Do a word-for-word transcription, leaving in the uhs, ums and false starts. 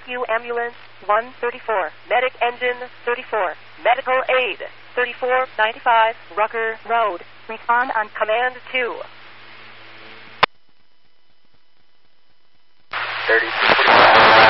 Rescue Ambulance one thirty-four. Medic Engine thirty-four. Medical Aid thirty-four ninety-five Rucker Road. Respond on Command two. thirty-two.